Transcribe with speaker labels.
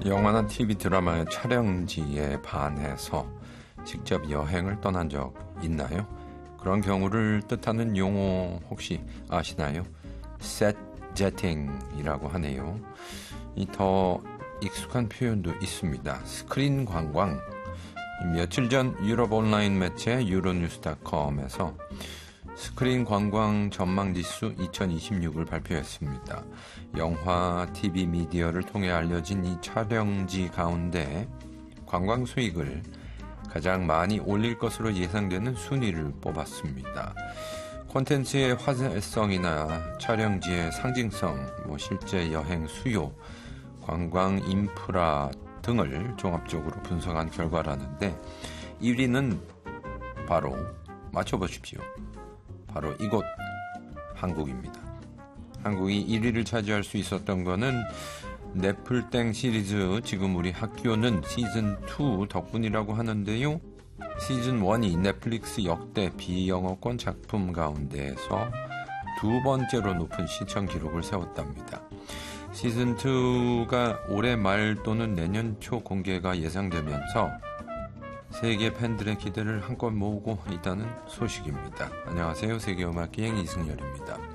Speaker 1: 영화나 TV 드라마의 촬영지에 반해서 직접 여행을 떠난 적 있나요? 그런 경우를 뜻하는 용어 혹시 아시나요? 셋 제팅이라고 하네요. 이 더 익숙한 표현도 있습니다. 스크린 관광. 며칠 전 유럽 온라인 매체 유로뉴스.com에서 스크린 관광 전망지수 2026을 발표했습니다. 영화, TV 미디어를 통해 알려진 이 촬영지 가운데 관광 수익을 가장 많이 올릴 것으로 예상되는 순위를 뽑았습니다. 콘텐츠의 화제성이나 촬영지의 상징성, 실제 여행 수요, 관광 인프라 등을 종합적으로 분석한 결과라는데 1위는 바로 맞춰보십시오. 바로 이곳 한국입니다. 한국이 1위를 차지할 수 있었던 거는 넷플땡 시리즈 지금 우리 학교는 시즌2 덕분이라고 하는데요. 시즌1이 넷플릭스 역대 비영어권 작품 가운데에서 두 번째로 높은 시청 기록을 세웠답니다. 시즌2가 올해 말 또는 내년 초 공개가 예상되면서 세계 팬들의 기대를 한껏 모으고 있다는 소식입니다. 안녕하세요. 세계음악기행 이승열입니다.